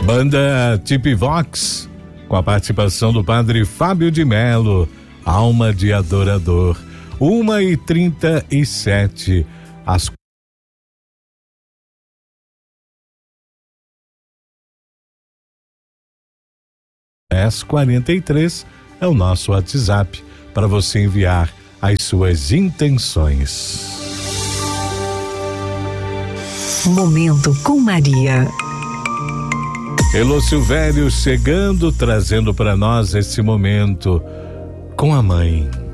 Banda Tipi Vox, com a participação do padre Fábio de Melo, Alma de Adorador. 1h37, às 10h43 é o nosso WhatsApp para você enviar as suas intenções. Momento com Maria. Elô Silvério chegando, trazendo para nós esse momento com a mãe.